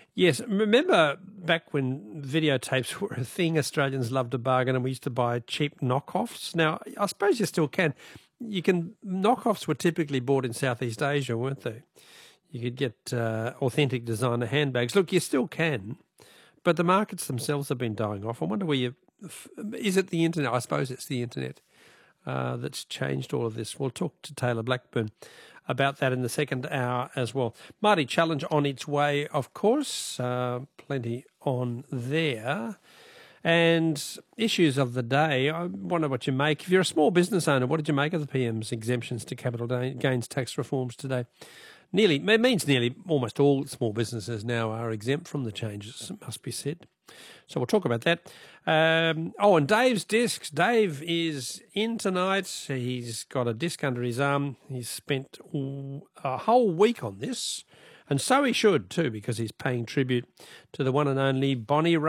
Yes, remember back when videotapes were a thing, Australians loved to bargain and we used to buy cheap knockoffs. Now, I suppose you still can. Knockoffs were typically bought in Southeast Asia, weren't they? You could get authentic designer handbags. Look, you still can, but the markets themselves have been dying off. I wonder is it the internet? I suppose it's the internet that's changed all of this. We'll talk to Taylor Blackburn about that in the second hour as well. Māori Challenge on its way, of course. Plenty on there. And issues of the day, I wonder what you make. If you're a small business owner, what did you make of the PM's exemptions to capital gains tax reforms today? It means nearly almost all small businesses now are exempt from the changes, it must be said. So we'll talk about that. And Dave's Discs. Dave is in tonight. He's got a disc under his arm. He's spent a whole week on this. And so he should too, because he's paying tribute to the one and only Bonnie Raitt.